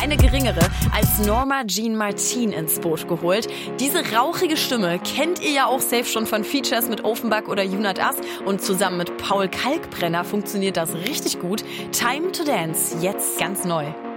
keine geringere als Norma Jean Martin ins Boot geholt. Diese rauchige Stimme kennt ihr ja auch safe schon von Features mit Offenbach oder Junat As. Und zusammen mit Paul Kalkbrenner funktioniert das richtig gut. Time to Dance, jetzt ganz neu.